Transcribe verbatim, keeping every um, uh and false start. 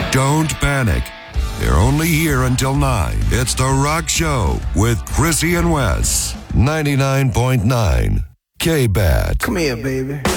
Don't panic. They're only here until nine. It's The Rock Show with Chrissy and Wes. ninety-nine point nine K-B A T. Come here, baby.